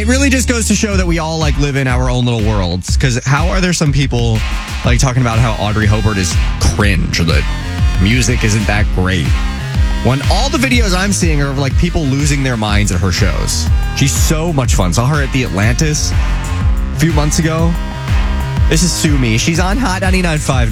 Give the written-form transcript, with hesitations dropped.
It really just goes to show that we all like live in our own little worlds. Because how are there some people like talking about how Audrey Hobart is cringe or that music isn't that great? When all the videos I'm seeing are of like people losing their minds at her shows. She's so much fun. Saw her at the Atlantis a few months ago. This is Sue Me. She's on Hot 99.5